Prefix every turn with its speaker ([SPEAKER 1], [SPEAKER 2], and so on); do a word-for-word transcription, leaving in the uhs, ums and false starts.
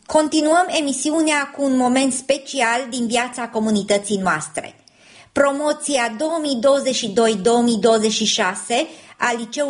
[SPEAKER 1] Continuăm emisiunea cu un moment special din viața comunității noastre. Promoția două mii douăzeci și doi două mii douăzeci și șase a Liceului